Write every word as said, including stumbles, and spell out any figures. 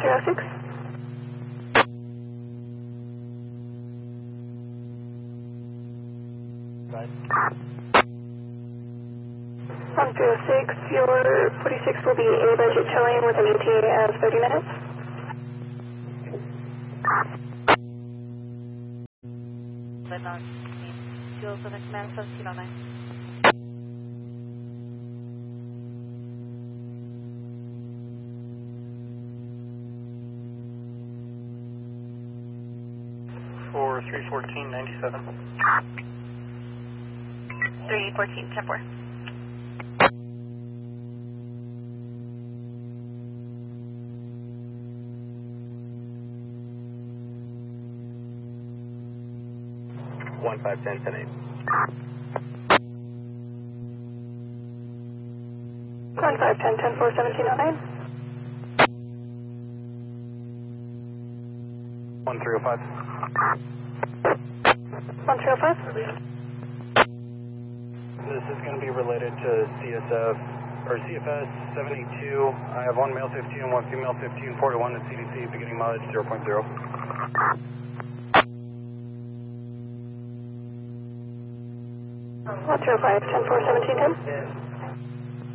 zero six. one zero six, your forty-six will be a budget towing with an E T A of thirty minutes. Fuel for the command seventeen oh nine. For three fourteen ninety-seven. three fourteen ten four. one five ten ten eight. one five ten ten four seventeen oh nine. one three oh five. one three oh five. This is going to be related to C S F, or C F S seven eighty-two. I have one male fifteen, one female fifteen, forty-one at C D C, beginning mileage zero point zero. one zero five ten four seventeen ten.